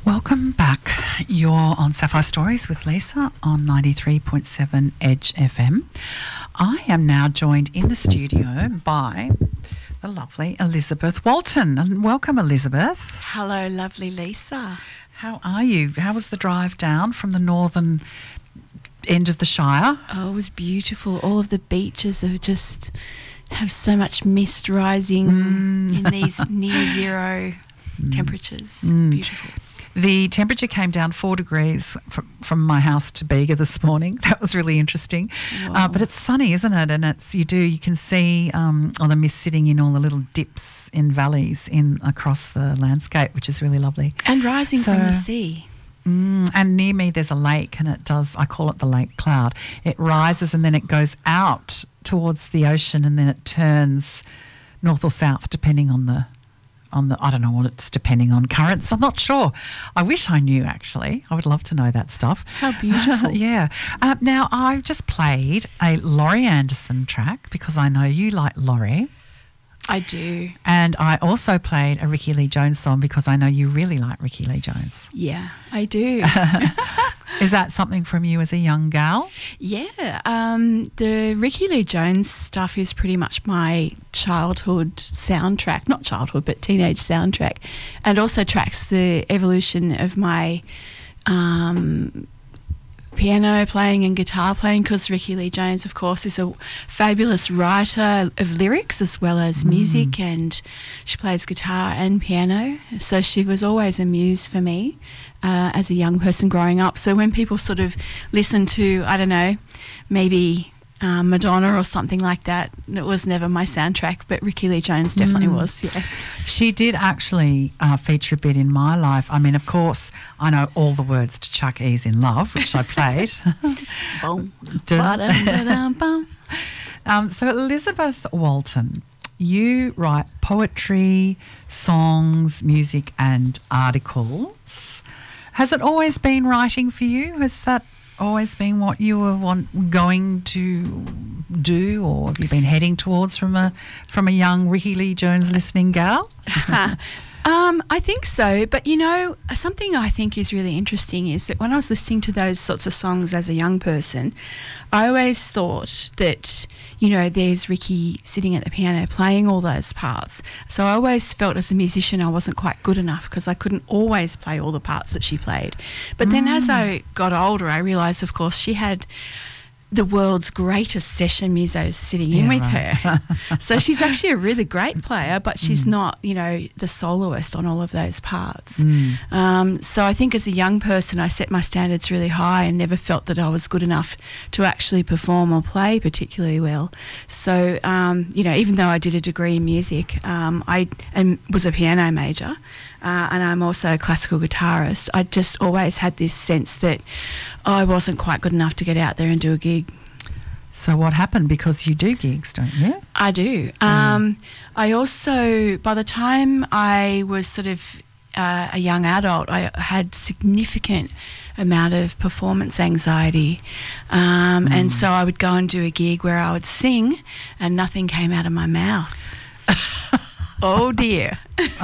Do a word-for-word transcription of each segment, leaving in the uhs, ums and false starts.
Welcome back. You're on Sapphire Stories with Lisa on ninety-three point seven Edge F M. I am now joined in the studio by the lovely Elizabeth Walton. And welcome, Elizabeth. Hello, lovely Lisa. How are you? How was the drive down from the northern end of the Shire? Oh, it was beautiful. All of the beaches are just have so much mist rising mm. in these near zero mm. temperatures. Mm. Beautiful. The temperature came down four degrees from, from my house to Bega this morning. That was really interesting. Uh, but it's sunny, isn't it? And it's you do you can see um, all the mist sitting in all the little dips in valleys in across the landscape, which is really lovely. And rising so, from the sea. Mm, and near me there's a lake, and it does. I call it the Lake Cloud. It rises and then it goes out towards the ocean, and then it turns north or south depending on the. On the, I don't know what it's depending on currents. I'm not sure. I wish I knew, actually. I would love to know that stuff. How beautiful. Yeah. Uh, now, I've just played a Laurie Anderson track because I know you like Laurie. I do. And I also played a Ricky Lee Jones song because I know you really like Ricky Lee Jones. Yeah, I do. Is that something from you as a young gal? Yeah. Um, the Ricky Lee Jones stuff is pretty much my childhood soundtrack. Not childhood, but teenage soundtrack. And also tracks the evolution of my um, piano playing and guitar playing, because Ricky Lee Jones, of course, is a fabulous writer of lyrics as well as music, mm. and she plays guitar and piano. So she was always a muse for me uh, as a young person growing up. So when people sort of listen to, I don't know, maybe um, Madonna or something like that, it was never my soundtrack, but Ricky Lee Jones definitely mm. was, yeah. She did actually uh, feature a bit in my life. I mean, of course, I know all the words to Chuck E's In Love, which I played. Boom. um, so Elizabeth Walton, you write poetry, songs, music and articles. Has it always been writing for you? Has that always been what you were want, going to do, or have you been heading towards from a from a young Ricky Lee Jones listening gal? um, I think so. But, you know, something I think is really interesting is that when I was listening to those sorts of songs as a young person, I always thought that, you know, there's Ricky sitting at the piano playing all those parts. So I always felt as a musician I wasn't quite good enough because I couldn't always play all the parts that she played. But then mm. as I got older, I realised, of course, she had the world's greatest session musos sitting in yeah, with right. her. So she's actually a really great player, but she's mm. not, you know, the soloist on all of those parts. Mm. Um, so I think as a young person, I set my standards really high and never felt that I was good enough to actually perform or play particularly well. So, um, you know, even though I did a degree in music, um, I and was a piano major, Uh, and I'm also a classical guitarist, I just always had this sense that I wasn't quite good enough to get out there and do a gig. So what happened? Because you do gigs, don't you? I do. Mm. Um, I also, by the time I was sort of uh, a young adult, I had significant amount of performance anxiety. Um, mm. And so I would go and do a gig where I would sing and nothing came out of my mouth. Oh dear.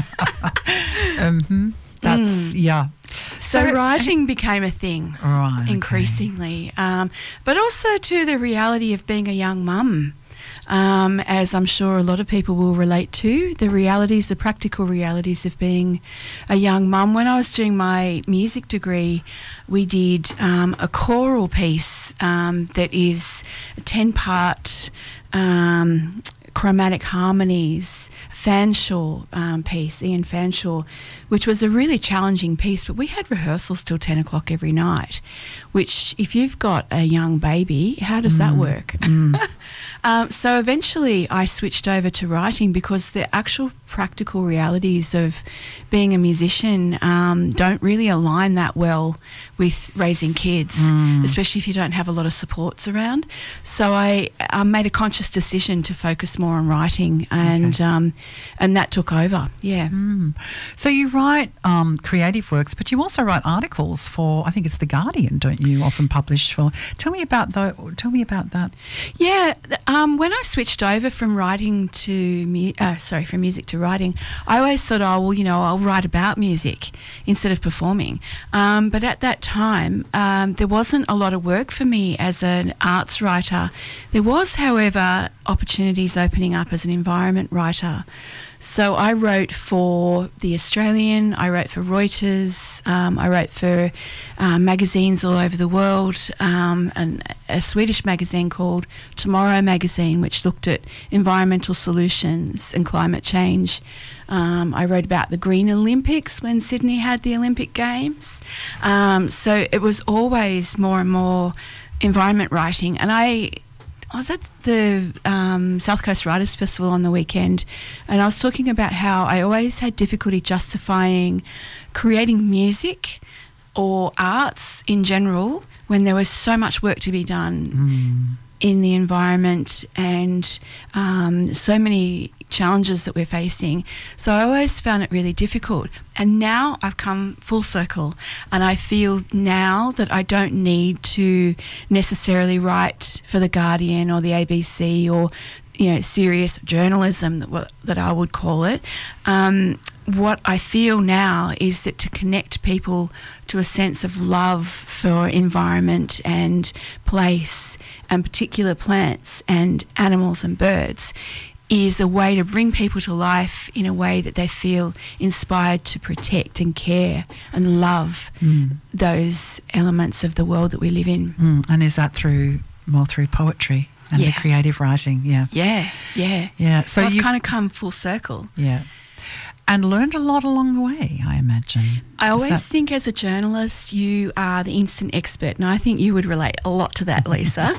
mm-hmm. That's, mm. yeah. So, so writing became a thing right, increasingly. Okay. Um, but also to the reality of being a young mum, um, as I'm sure a lot of people will relate to, the realities, the practical realities of being a young mum. When I was doing my music degree, we did um, a choral piece um, that is a ten-part um, chromatic harmonies, Fanshawe um, piece, Ian Fanshawe, which was a really challenging piece, but we had rehearsals till ten o'clock every night, which if you've got a young baby, how does mm. that work? Mm. um, so eventually I switched over to writing because the actual practical realities of being a musician um, don't really align that well with raising kids, mm. especially if you don't have a lot of supports around. So I, I made a conscious decision to focus more on writing, and okay. um, and that took over. Yeah. Mm. So you write um, creative works, but you also write articles for, I think it's The Guardian, don't you? Often publish for. Tell me about the. Tell me about that. Yeah. Um, when I switched over from writing to mu- uh, sorry, from music to writing, I always thought, oh well, you know, I'll write about music instead of performing. Um, but at that time, um, there wasn't a lot of work for me as an arts writer. There was, however, opportunities opening up as an environment writer. So I wrote for The Australian, I wrote for Reuters, um, I wrote for uh, magazines all over the world, um, and a Swedish magazine called Tomorrow Magazine, which looked at environmental solutions and climate change. Um, I wrote about the Green Olympics when Sydney had the Olympic Games. Um, so it was always more and more environment writing. And I... I was at the um, South Coast Writers Festival on the weekend, and I was talking about how I always had difficulty justifying creating music or arts in general when there was so much work to be done mm. in the environment and um, so many challenges that we're facing. So I always found it really difficult. And now I've come full circle, and I feel now that I don't need to necessarily write for The Guardian or the A B C or, you know, serious journalism, that, that I would call it. Um, what I feel now is that to connect people to a sense of love for environment and place and particular plants and animals and birds is a way to bring people to life in a way that they feel inspired to protect and care and love mm. those elements of the world that we live in. Mm. And is that through more through poetry and yeah. the creative writing? Yeah. Yeah, yeah. Yeah. So, so I've you've kind of come full circle. Yeah. And learned a lot along the way, I imagine. I always that- think as a journalist, you are the instant expert, and I think you would relate a lot to that, Lisa,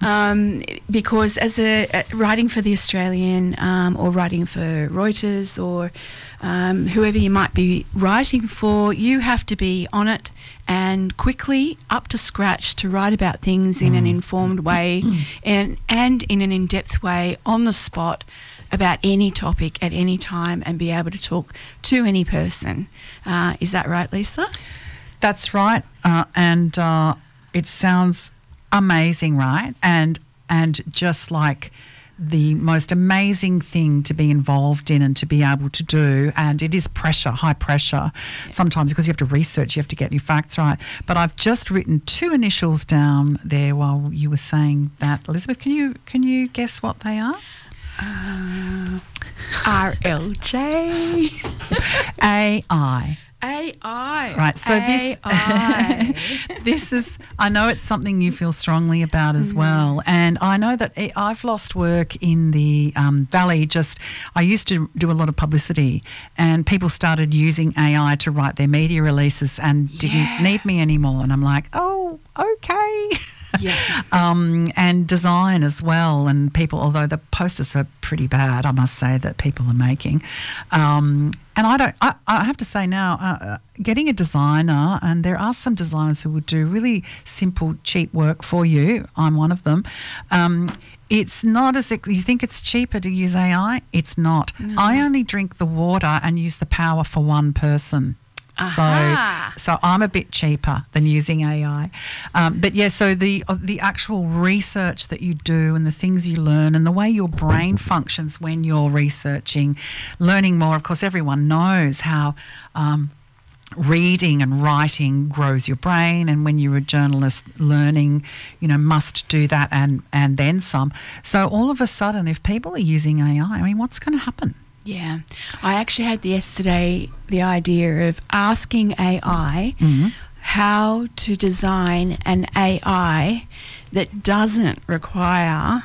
um, because as a, a writing for The Australian um, or writing for Reuters or um, whoever you might be writing for, you have to be on it and quickly up to scratch to write about things in mm. an informed way and, and in an in-depth way on the spot about any topic at any time and be able to talk to any person. Uh, is that right, Lisa? That's right. Uh, and uh, it sounds amazing, right? And and just like the most amazing thing to be involved in and to be able to do. And it is pressure, high pressure, yeah. sometimes because you have to research, you have to get your facts right. But I've just written two initials down there while you were saying that. Elizabeth, can you can you guess what they are? Uh, R L J. A I. A I. Right, so A I. this this is, I know it's something you feel strongly about as mm. well, and I know that it, I've lost work in the um, Valley. Just, I used to do a lot of publicity, and people started using A I to write their media releases and didn't yeah. need me anymore, and I'm like, oh, okay. Yeah. um, and design as well, and people, although the posters are pretty bad, I must say, that people are making. Um, and I don't, I, I have to say now, uh, getting a designer, and there are some designers who would do really simple, cheap work for you. I'm one of them. Um, It's not as, you think it's cheaper to use A I? It's not. No. I only drink the water and use the power for one person. Aha. So, so I'm a bit cheaper than using A I. Um, but yeah, so the uh, the actual research that you do and the things you learn and the way your brain functions when you're researching, learning more. Of course, everyone knows how um, reading and writing grows your brain, and when you're a journalist, learning, you know, must do that and, and then some. So all of a sudden, if people are using A I, I mean, what's going to happen? Yeah. I actually had yesterday the idea of asking A I mm-hmm. how to design an A I that doesn't require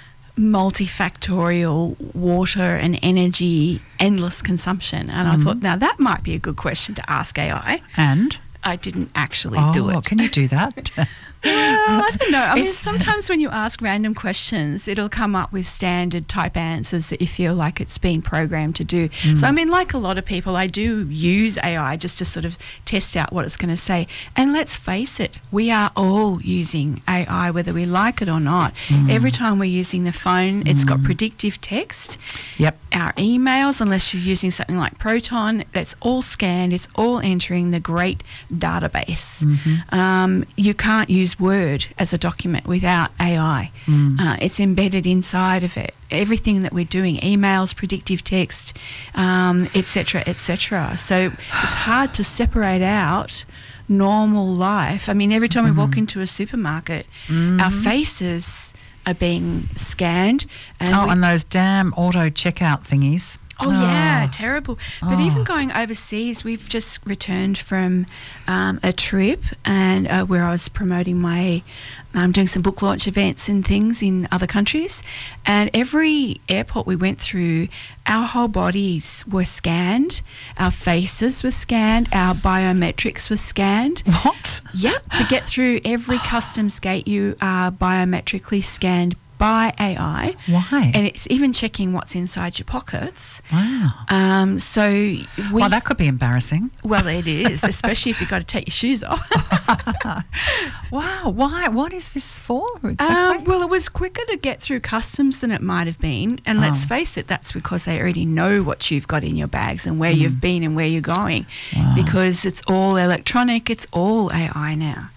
multifactorial water and energy, endless consumption. And mm-hmm. I thought, now that might be a good question to ask A I. And? I didn't actually oh, do it. Can you do that? Well, I don't know. I mean, sometimes when you ask random questions, it'll come up with standard type answers that you feel like it's been programmed to do. Mm. So, I mean, like a lot of people, I do use A I just to sort of test out what it's going to say. And let's face it, we are all using A I, whether we like it or not. Mm. Every time we're using the phone, it's mm. got predictive text. Yep. Our emails, unless you're using something like Proton, that's all scanned. It's all entering the great database. Mm-hmm. Um, you can't use is Word as a document without A I. Mm. Uh, it's embedded inside of it. Everything that we're doing, emails, predictive text, um, et cetera, et cetera. So it's hard to separate out normal life. I mean, every time mm. we walk into a supermarket, mm. our faces are being scanned. And oh, we, and those damn auto checkout thingies. Oh, oh, yeah, terrible. But oh. even going overseas, we've just returned from um, a trip and uh, where I was promoting my, um, doing some book launch events and things in other countries. And every airport we went through, our whole bodies were scanned, our faces were scanned, our biometrics were scanned. What? Yep. To get through every customs gate, you are biometrically scanned by A I. Why? And it's even checking what's inside your pockets. Wow. Um, so we. Well, that could be embarrassing. Well, it is, especially if you've got to take your shoes off. Wow. Why? What is this for exactly? Um, well, it was quicker to get through customs than it might have been. And oh. let's face it, that's because they already know what you've got in your bags and where mm. you've been and where you're going. Wow. Because it's all electronic, it's all A I now.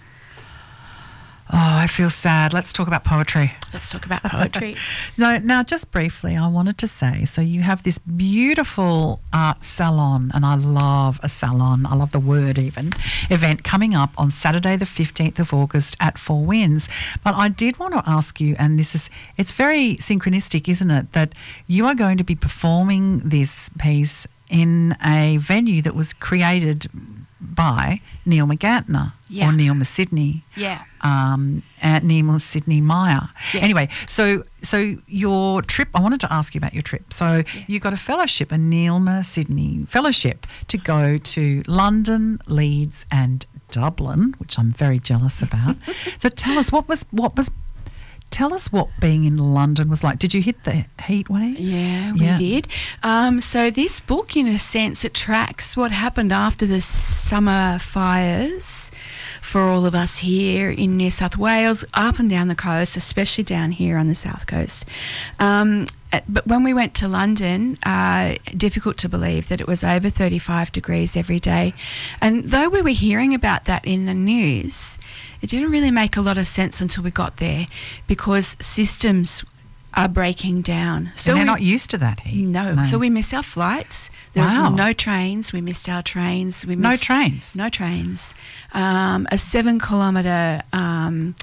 Oh, I feel sad. Let's talk about poetry. Let's talk about poetry. no, now, just briefly, I wanted to say, so you have this beautiful art salon, and I love a salon, I love the word even, event coming up on Saturday the fifteenth of August at Four Winds. But I did want to ask you, and this is, it's very synchronistic, isn't it, that you are going to be performing this piece in a venue that was created by Neil McGantner yeah. or Neil Sidney. Yeah. Um, and Neil Sidney Meyer. Yeah. Anyway, so so your trip, I wanted to ask you about your trip. So yeah. you got a fellowship, a Neil Sidney fellowship to go to London, Leeds and Dublin, which I'm very jealous about. So tell us, what was what was Tell us what being in London was like. Did you hit the heat wave? Yeah, we yeah. did. Um, so this book, in a sense, it tracks what happened after the summer fires for all of us here in New South Wales, up and down the coast, especially down here on the south coast. Um, but when we went to London, uh, difficult to believe that it was over thirty-five degrees every day. And though we were hearing about that in the news, it didn't really make a lot of sense until we got there, because systems are breaking down. So and they're we, not used to that heat. No. no. So we missed our flights. There wow. was no trains. We missed our trains. We missed, no trains? No trains. Um, a seven kilometre um,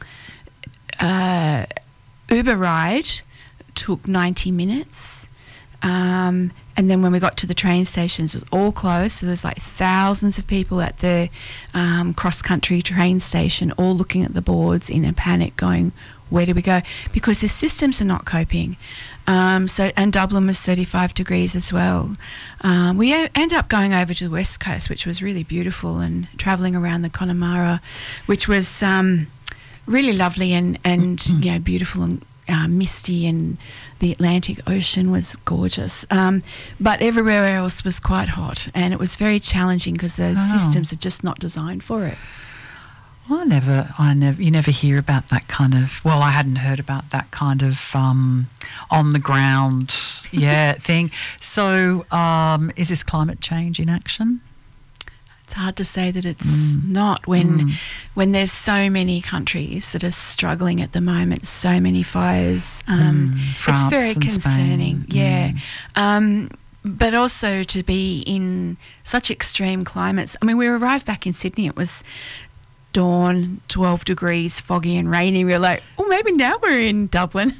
uh, Uber ride took ninety minutes. Um, and then when we got to the train stations, it was all closed. So there was like thousands of people at the um, cross-country train station, all looking at the boards in a panic, going, where do we go? Because the systems are not coping. Um, so, and Dublin was thirty-five degrees as well. Um, we a- ended up going over to the west coast, which was really beautiful, and travelling around the Connemara, which was um, really lovely and, and you know, beautiful and uh, misty, and the Atlantic Ocean was gorgeous. Um, but everywhere else was quite hot, and it was very challenging because those oh. systems are just not designed for it. I never, I never, you never hear about that kind of, well, I hadn't heard about that kind of um, on the ground, yeah, thing. So um, is this climate change in action? It's hard to say that it's mm. not when mm. when there's so many countries that are struggling at the moment, so many fires. Um, mm. France it's very and concerning, Spain. yeah. Mm. Um, but also to be in such extreme climates. I mean, we arrived back in Sydney, it was dawn, twelve degrees, foggy and rainy. We were like, oh, maybe now we're in Dublin.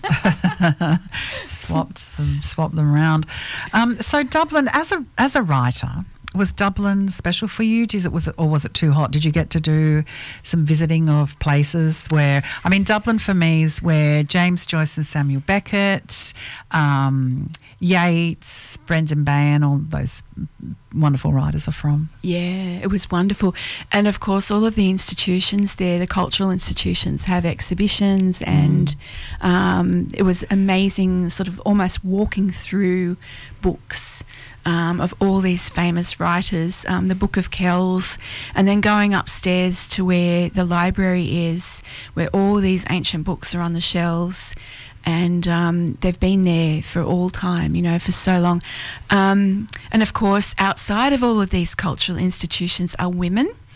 Swapped them, swapped them around. Um, so Dublin, as a as a writer, was Dublin special for you? Is it was it, or was it too hot? Did you get to do some visiting of places where? I mean, Dublin for me is where James Joyce and Samuel Beckett, um, Yeats, Brendan Behan, all those wonderful writers are from. Yeah, it was wonderful. And of course, all of the institutions there, the cultural institutions, have exhibitions, and mm. um, it was amazing, sort of almost walking through books um, of all these famous writers, um, the Book of Kells, and then going upstairs to where the library is, where all these ancient books are on the shelves. And um, they've been there for all time, you know, for so long. Um, and of course, outside of all of these cultural institutions are women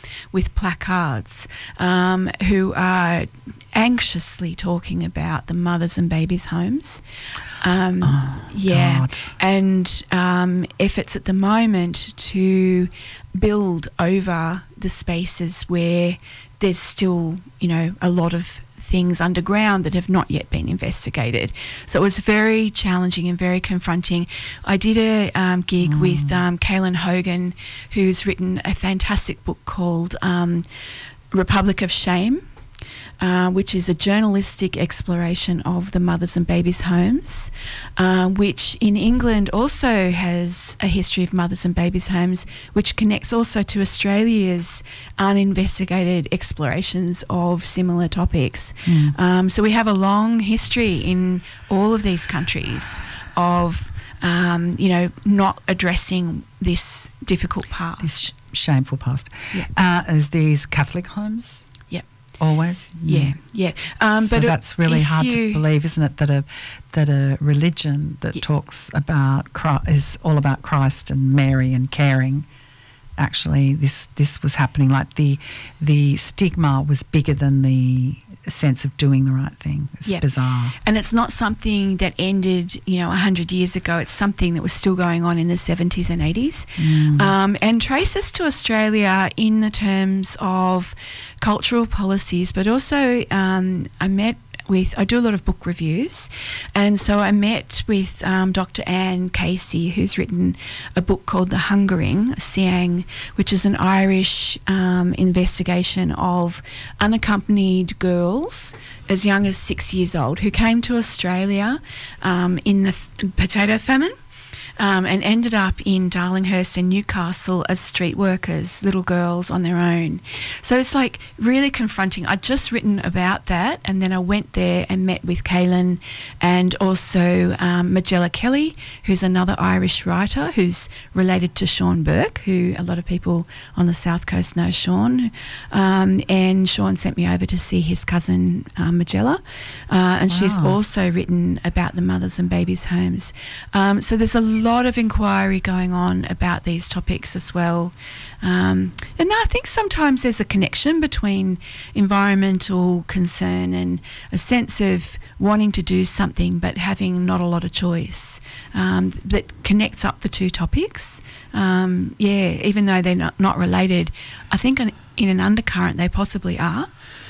with placards um, who are anxiously talking about the mothers and babies' homes. Um, oh, yeah, God. and um, efforts at the moment to build over the spaces where there's still, you know, a lot of things underground that have not yet been investigated. So it was very challenging and very confronting. I did a um, gig mm. with um, Kaylin Hogan, who's written a fantastic book called um, Republic of Shame, Uh, which is a journalistic exploration of the mothers and babies' homes, uh, which in England also has a history of mothers and babies' homes, which connects also to Australia's uninvestigated explorations of similar topics. Mm. Um, so we have a long history in all of these countries of, um, you know, not addressing this difficult past. This sh- shameful past. Yeah. Uh, as these Catholic homes? Always, yeah, yeah. Um, so but that's really hard you, to believe, isn't it? That a that a religion that yeah. talks about Christ, is all about Christ and Mary and caring. Actually, this this was happening. Like the the stigma was bigger than the sense of doing the right thing. It's yeah. bizarre, and it's not something that ended, you know, a hundred years ago. It's something that was still going on in the seventies and eighties, mm. um, and traces to Australia in the terms of cultural policies, but also um, I met with, I do a lot of book reviews, and so I met with um, Doctor Anne Casey, who's written a book called The Hungering, Siang, which is an Irish um, investigation of unaccompanied girls as young as six years old who came to Australia um, in the f- potato famine. Um, and ended up in Darlinghurst and Newcastle as street workers, little girls on their own. So it's like really confronting. I'd just written about that, and then I went there and met with Kaylin and also um, Magella Kelly, who's another Irish writer who's related to Sean Burke, who a lot of people on the South Coast know Sean. Um, and Sean sent me over to see his cousin um, Magella, uh, and wow. she's also written about the mothers and babies' homes. Um, so there's a lot of inquiry going on about these topics as well. Um, and I think sometimes there's a connection between environmental concern and a sense of wanting to do something but having not a lot of choice um, that connects up the two topics. Um, yeah, even though they're not, not related, I think in an undercurrent they possibly are.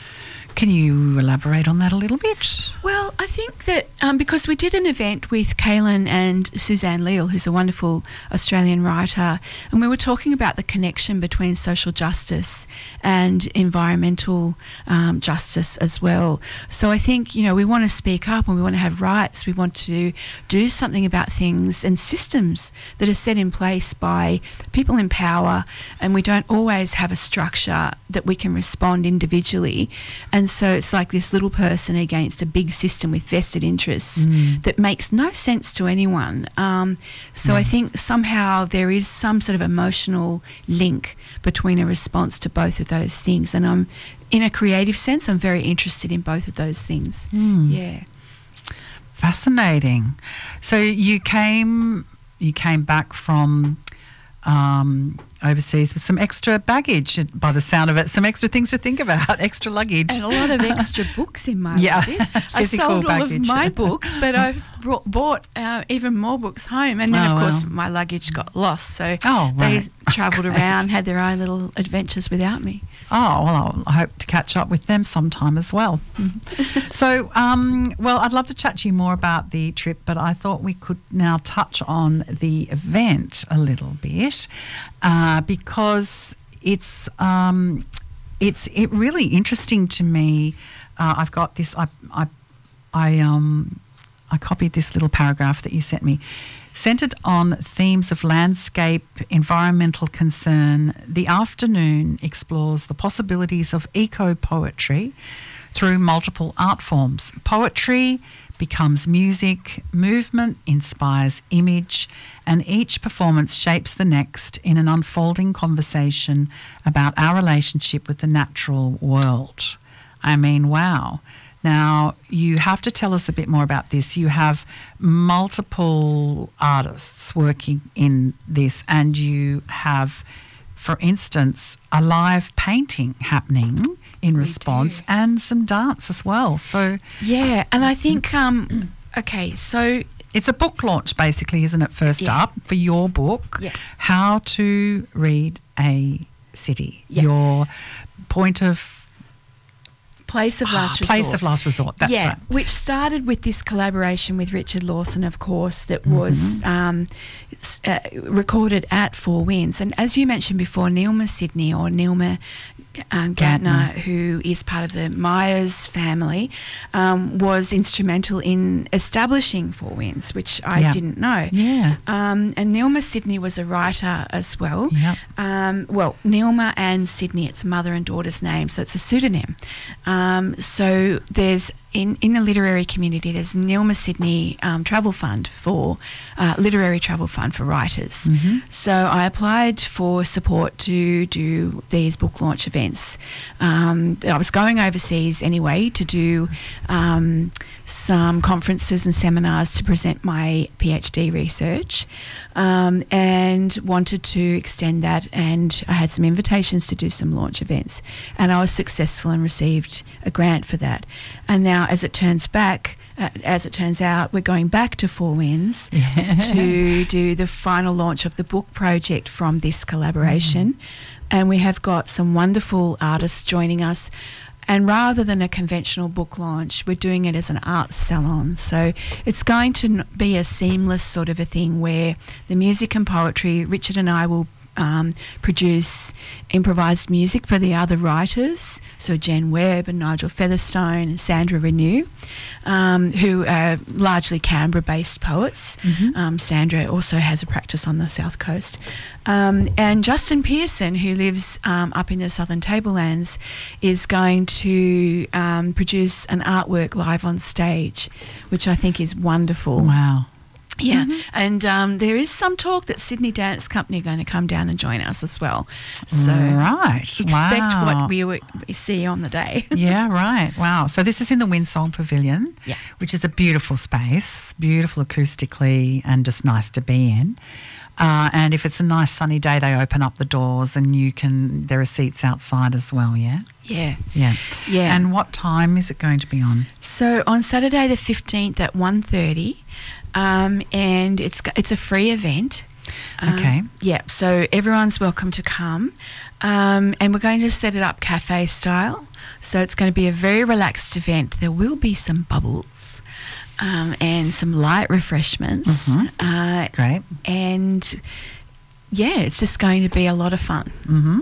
Can you elaborate on that a little bit? Well, I think that um, because we did an event with Kaylin and Suzanne Leal, who's a wonderful Australian writer, and we were talking about the connection between social justice and environmental um, justice as well. So I think, you know, we want to speak up and we want to have rights. We want to do something about things and systems that are set in place by people in power, and we don't always have a structure that we can respond individually. And so it's like this little person against a big system with vested interests mm. that makes no sense to anyone. Um, so mm. I think somehow there is some sort of emotional link between a response to both of those things. And I'm, in a creative sense, I'm very interested in both of those things. Mm. Yeah. Fascinating. So you came, you came back from Um, overseas with some extra baggage, by the sound of it, some extra things to think about, extra luggage. And a lot of extra books in my yeah. luggage. I sold all of my books, but I've brought, bought uh, even more books home. And then, oh, of course, well. my luggage got lost. So oh, right. they travelled Great. around, had their own little adventures without me. Oh, well, I'll, I hope to catch up with them sometime as well. Mm-hmm. So, um, well, I'd love to chat to you more about the trip, but I thought we could now touch on the event a little bit. Uh, because it's um, it's it really interesting to me. Uh, I've got this. I I I um I copied this little paragraph that you sent me. Centred on themes of landscape, environmental concern, the afternoon explores the possibilities of eco-poetry through multiple art forms. Poetry becomes music, movement inspires image, and each performance shapes the next in an unfolding conversation about our relationship with the natural world. I mean, wow. Now, you have to tell us a bit more about this. You have multiple artists working in this, and you have for instance, a live painting happening in We response do. and some dance as well. So Yeah, and I think, um, okay, so it's a book launch basically, isn't it, first Yeah. up for your book, Yeah. How to Read a City, Yeah. your point of place of last resort. place of last resort, that's yeah, right. which started with this collaboration with Richard Lawson, of course, that was Mm-hmm. um, s- uh, recorded at Four Winds. And as you mentioned before, Neilma Sydney or Neilma um, Gantner, Gantner. who is part of the Myers family, um, was instrumental in establishing Four Winds, which I Yeah. didn't know. Yeah. Um, and Neilma Sydney was a writer as well. Yep. Um, well, Neilma and Sydney, it's mother and daughter's name, so it's a pseudonym. Um, so there's in, in the literary community, there's Neilma Sydney um, Travel Fund for uh, literary travel fund for writers. Mm-hmm. So I applied for support to do these book launch events. Um, I was going overseas anyway to do um, some conferences and seminars to present my PhD research, um, and wanted to extend that. And I had some invitations to do some launch events, and I was successful and received a grant for that. And now, as it turns back, uh, as it turns out, we're going back to Four Winds Yeah. to do the final launch of the book project from this collaboration. Mm. And we have got some wonderful artists joining us. And rather than a conventional book launch, we're doing it as an arts salon. So it's going to n- be a seamless sort of a thing where the music and poetry, Richard and I will Um, produce improvised music for the other writers, so Jen Webb and Nigel Featherstone and Sandra Renew, um, who are largely Canberra-based poets. Mm-hmm. Um, Sandra also has a practice on the South Coast. Um, and Justin Pearson, who lives um, up in the Southern Tablelands, is going to um, produce an artwork live on stage, which I think is wonderful. Wow. Yeah, and um, there is some talk that Sydney Dance Company are going to come down and join us as well. So right. expect Wow. what we, we see on the day. Yeah, right. Wow. So this is in the Windsong Pavilion, Yeah. which is a beautiful space, beautiful acoustically and just nice to be in. Uh, and if it's a nice sunny day, they open up the doors and you can, there are seats outside as well, yeah? Yeah, Yeah. yeah. And what time is it going to be on? So on Saturday the fifteenth at one thirty, um, and it's it's a free event. Um, Okay. Yeah, so everyone's welcome to come. Um, and we're going to set it up cafe style. So it's going to be a very relaxed event. There will be some bubbles um, and some light refreshments. Mhm. Uh, Great. and yeah, it's just going to be a lot of fun. Mm-hmm.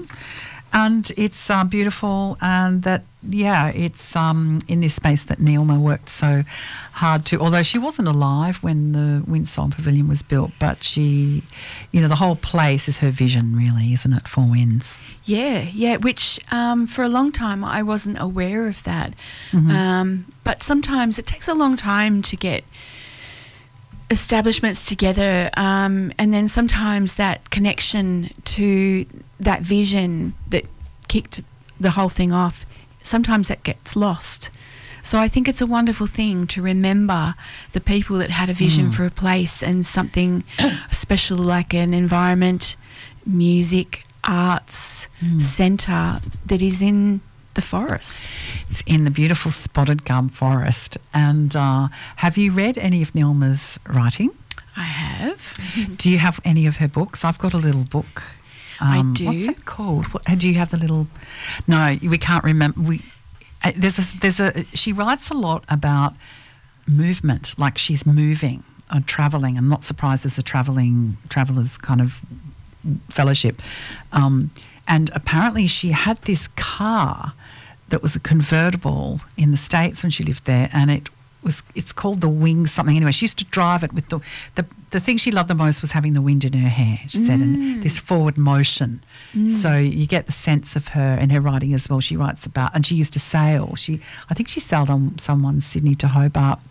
And it's uh, beautiful, and that, yeah, it's um, in this space that Neilma worked so hard to, although she wasn't alive when the Windsong Pavilion was built, but she, you know, the whole place is her vision, really, isn't it, Four Winds? Yeah, yeah, which um, for a long time I wasn't aware of that. Mhm. Um, but sometimes it takes a long time to get establishments together, um, and then sometimes that connection to that vision that kicked the whole thing off, sometimes that gets lost. So I think it's a wonderful thing to remember the people that had a vision Mm. for a place and something special like an environment, music, arts Mm. centre that is in the forest. It's in the beautiful Spotted Gum Forest. And uh, have you read any of Neilma's writing? I have. Do you have any of her books? I've got a little book. I do. What's it called? What, do you have the little? No, we can't remember. We uh, there's a there's a she writes a lot about movement, like she's moving or traveling. I'm not surprised there's a traveling travelers kind of fellowship, um, and apparently she had this car that was a convertible in the States when she lived there, and it was it's called the Wing something. Anyway, she used to drive it with the the the thing she loved the most was having the wind in her hair, she said, and this forward motion. So you get the sense of her in her writing as well. She writes about, and she used to sail. She I think she sailed on someone Sydney to Hobart.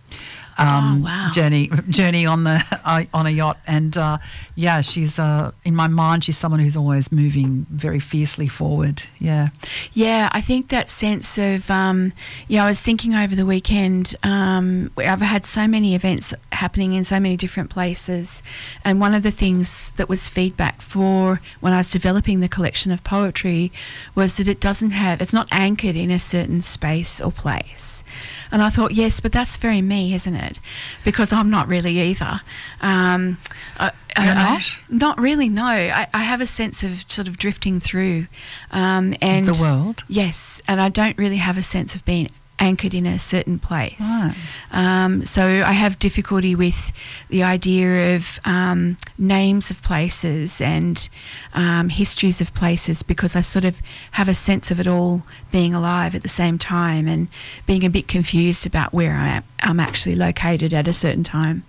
um, Oh, wow. journey journey on the uh, on a yacht. And uh, yeah, she's uh, in my mind. She's someone who's always moving very fiercely forward. Yeah, Yeah, I think that sense of, um, yeah, I was thinking over the weekend, um, I've had so many events happening in so many different places, and one of the things that was feedback for when I was developing the collection of poetry was that it doesn't have, it's not anchored in a certain space or place. And I thought, yes, but that's very me, isn't it? Because I'm not really either. Um, I, You're I, not? I, not really, no. I, I have a sense of sort of drifting through. Um, and the world. Yes, and I don't really have a sense of being anchored in a certain place. Right. Um, so I have difficulty with the idea of um, names of places and um, histories of places, because I sort of have a sense of it all being alive at the same time and being a bit confused about where I am, I'm actually located at a certain time.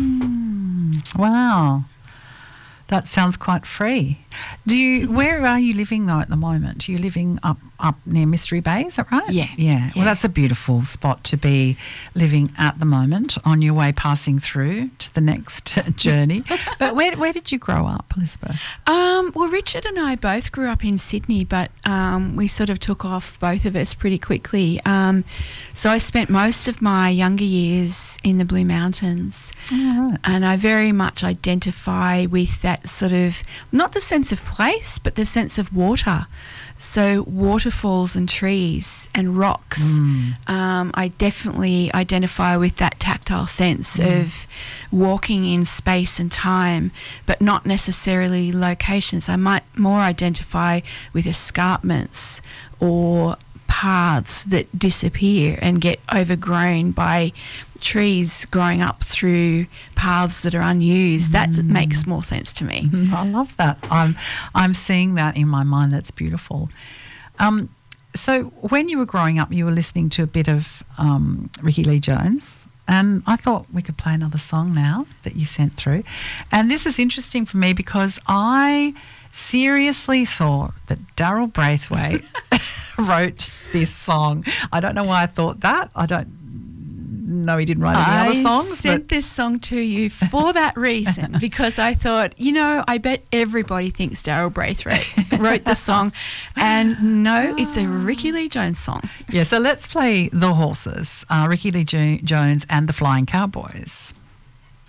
Mm, wow. That sounds quite free. Do you? Where are you living though at the moment? You're living up up near Mystery Bay, is that right? Yeah. Yeah. Yeah. Well, that's a beautiful spot to be living at the moment, on your way passing through to the next journey. But where where did you grow up, Elizabeth? Um, well, Richard and I both grew up in Sydney, but um, we sort of took off, both of us, pretty quickly. Um, so I spent most of my younger years in the Blue Mountains. Oh, right. And I very much identify with that sort of, not the sense of place, but the sense of water. So waterfalls and trees and rocks. Mm. Um, I definitely identify with that tactile sense Mm. of walking in space and time, but not necessarily locations. I might more identify with escarpments or paths that disappear and get overgrown by trees growing up through paths that are unused. That Mm. makes more sense to me. Mhm, I love that. I'm I'm seeing that in my mind. That's beautiful. Um, so when you were growing up, you were listening to a bit of um, Ricky Lee Jones, and I thought we could play another song now that you sent through. And this is interesting for me because I seriously thought that Daryl Braithwaite wrote this song. I don't know why I thought that. I don't know he didn't write any I other songs. sent But this song to you for that reason, because I thought, you know, I bet everybody thinks Daryl Braithwaite wrote the song, and no, it's a Ricky Lee Jones song. yeah, so let's play The Horses, uh, Ricky Lee jo- Jones and the Flying Cowboys.